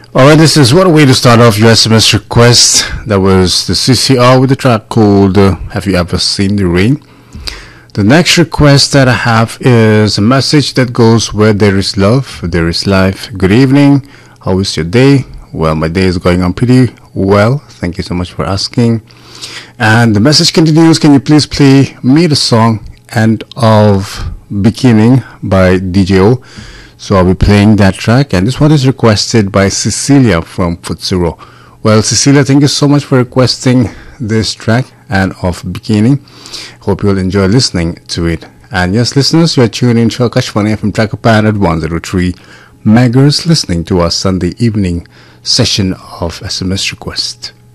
Alright, this is what a way to start off your SMS request. That was the CCR with the track called Have You Ever Seen the Rain? The next request that I have is a message that goes: where there is love, there is life. Good evening. How is your day? Well, my day is going on pretty well. Thank you so much for asking. And the message continues: can you please play me the song End of Beginning by DJO? So I'll be playing that track, and this one is requested by Cecilia from Futsuro. Well, Cecilia, thank you so much for requesting this track, End of Beginning. Hope you'll enjoy listening to it. And yes, listeners, you're tuned in to Akashvani FM Trakapan at 103 megahertz, listening to our Sunday evening session of SMS request.